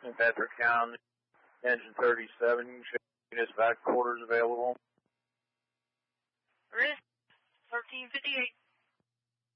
St. Patrick County, engine 37, units back quarters available. Risk 1358.